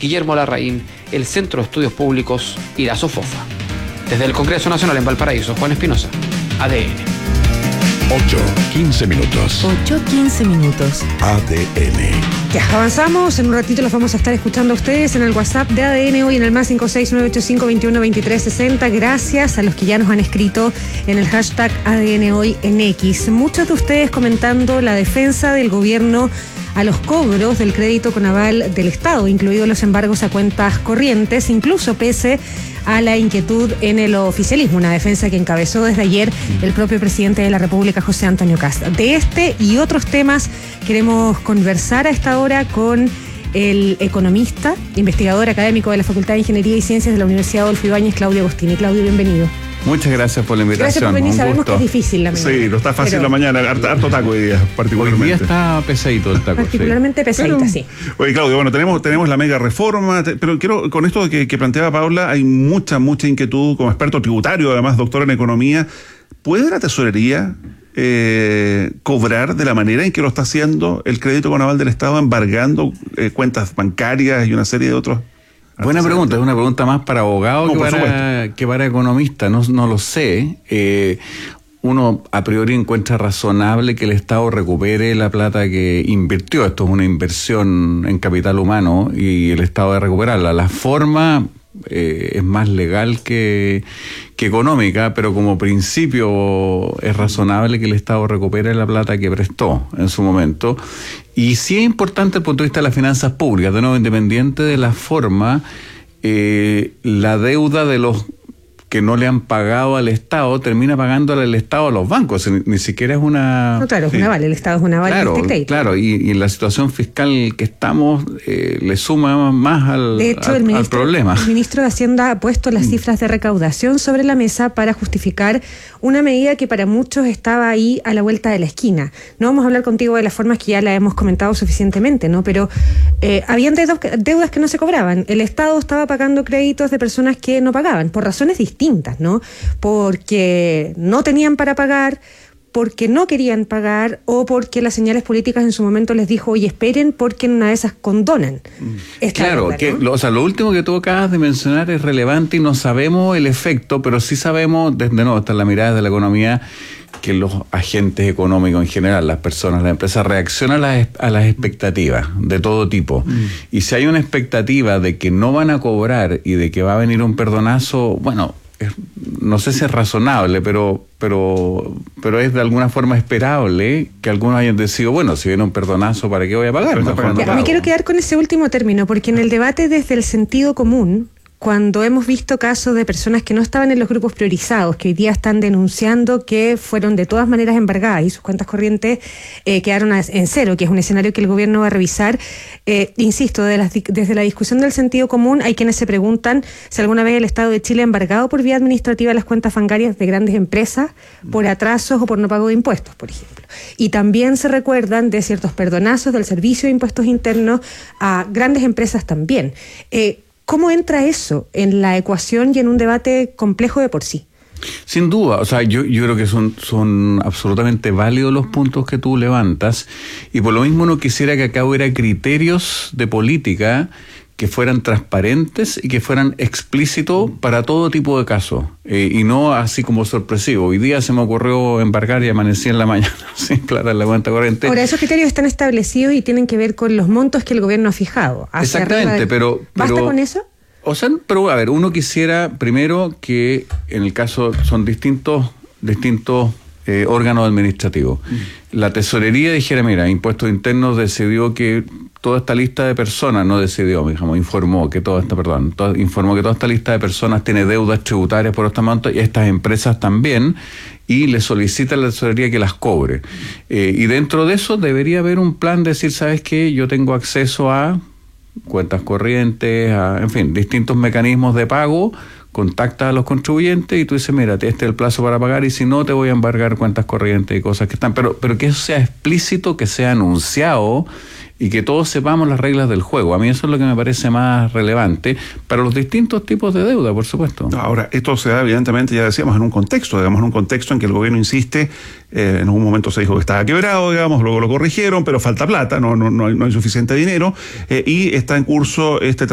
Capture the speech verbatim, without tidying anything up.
Guillermo Larraín, el Centro de Estudios Públicos y la SOFOFA. Desde el Congreso Nacional en Valparaíso, Juan Espinosa, A D N. ocho, quince minutos. ocho, quince minutos. A D N. Ya, avanzamos. En un ratito los vamos a estar escuchando a ustedes en el WhatsApp de A D N hoy en el más cinco seis nueve ocho cinco veintiuno veintitrés sesenta. Gracias a los que ya nos han escrito en el hashtag A D N hoy en X. Muchos de ustedes comentando la defensa del gobierno a los cobros del crédito con aval del Estado, incluidos los embargos a cuentas corrientes, incluso pese a la inquietud en el oficialismo, una defensa que encabezó desde ayer el propio presidente de la República, José Antonio Kast. De este y otros temas queremos conversar a esta hora con el economista, investigador académico de la Facultad de Ingeniería y Ciencias de la Universidad Adolfo Ibáñez, Claudio Agostini. Claudio, bienvenido. Muchas gracias por la invitación. Gracias por venir, un sabemos gusto. que es difícil la mañana. Sí, no está fácil pero... la mañana, harto, harto taco hoy día, particularmente. Hoy día está pesadito el taco. Particularmente sí. pesadita, pero... sí. Oye, Claudio, bueno, tenemos, tenemos la mega reforma, te, pero quiero, con esto que, que planteaba Paula, hay mucha, mucha inquietud como experto tributario, además doctor en economía. ¿Puede la tesorería eh, cobrar de la manera en que lo está haciendo el crédito con aval del Estado, embargando eh, cuentas bancarias y una serie de otros? Buena pregunta, es una pregunta más para abogado no, que, para, que para economista, no, no lo sé. Eh, uno a priori encuentra razonable que el Estado recupere la plata que invirtió. Esto es una inversión en capital humano y el Estado debe recuperarla. La forma eh, es más legal que, que económica, pero como principio es razonable que el Estado recupere la plata que prestó en su momento. Y sí es importante desde el punto de vista de las finanzas públicas, de nuevo, independiente de la forma, eh, la deuda de los que no le han pagado al Estado termina pagándole el Estado a los bancos, ni, ni siquiera es una... No, claro, es sí. un aval, el Estado es un aval Claro, de este crédito. claro, y, y en la situación fiscal que estamos eh, le suma más al, de hecho, al, el ministro, al problema. El ministro de Hacienda ha puesto las cifras de recaudación sobre la mesa para justificar una medida que para muchos estaba ahí a la vuelta de la esquina. No vamos a hablar contigo de las formas que ya la hemos comentado suficientemente, ¿no? Pero eh, habían deudas, deudas que no se cobraban. El Estado estaba pagando créditos de personas que no pagaban, por razones distintas, ¿no? Porque no tenían para pagar, porque no querían pagar o porque las señales políticas en su momento les dijo, oye, esperen, porque en una de esas condonan. Esta Claro, deuda, que ¿no? lo, o sea, lo último que tú acabas de mencionar es relevante y no sabemos el efecto, pero sí sabemos, desde nuevo, hasta la mirada de la economía, que los agentes económicos en general, las personas, las empresas, reaccionan a las, a las expectativas de todo tipo. Mm. Y si hay una expectativa de que no van a cobrar y de que va a venir un perdonazo, bueno, es, no sé si es razonable, pero, pero, pero es de alguna forma esperable que algunos hayan decidido, bueno, si viene un perdonazo, ¿para qué voy a pagar? Pero Mejor no Ya, pago. me quiero quedar con ese último término, porque en el debate desde el sentido común, cuando hemos visto casos de personas que no estaban en los grupos priorizados, que hoy día están denunciando que fueron de todas maneras embargadas y sus cuentas corrientes eh, quedaron en cero, que es un escenario que el gobierno va a revisar, eh, insisto, de las, desde la discusión del sentido común, hay quienes se preguntan si alguna vez el Estado de Chile ha embargado por vía administrativa las cuentas bancarias de grandes empresas por atrasos o por no pago de impuestos, por ejemplo. Y también se recuerdan de ciertos perdonazos del Servicio de Impuestos Internos a grandes empresas también. Eh, ¿Cómo entra eso en la ecuación y en un debate complejo de por sí? Sin duda, o sea, yo, yo creo que son, son absolutamente válidos los puntos que tú levantas, y por lo mismo uno quisiera que acá hubiera criterios de política que fueran transparentes y que fueran explícitos para todo tipo de casos, eh, y no así como sorpresivo. Hoy día se me ocurrió embargar y amanecí en la mañana sin plata en la cuenta corriente. Ahora, esos criterios están establecidos y tienen que ver con los montos que el gobierno ha fijado. Exactamente, de... pero, pero... ¿Basta con eso? O sea, pero a ver, uno quisiera primero que en el caso son distintos, distintos eh, órganos administrativos. Mm. La tesorería dijera, mira, Impuestos Internos decidió que toda esta lista de personas, no decidió, digamos, informó que toda esta, perdón, toda, informó que toda esta lista de personas tiene deudas tributarias por estos montos y estas empresas también, y le solicita a la tesorería que las cobre. Eh, y dentro de eso debería haber un plan de decir, ¿sabes qué? Yo tengo acceso a cuentas corrientes, a, en fin, distintos mecanismos de pago, contactas a los contribuyentes y tú dices, mira, este es el plazo para pagar y si no te voy a embargar cuentas corrientes y cosas que están, pero, pero que eso sea explícito, que sea anunciado y que todos sepamos las reglas del juego. A mí eso es lo que me parece más relevante para los distintos tipos de deuda, por supuesto. Ahora, esto se da evidentemente, ya decíamos, en un contexto, digamos, en un contexto en que el gobierno insiste, eh, en algún momento se dijo que estaba quebrado, digamos, luego lo corrigieron, pero falta plata, no, no, no, hay, no hay suficiente dinero, eh, y está en curso este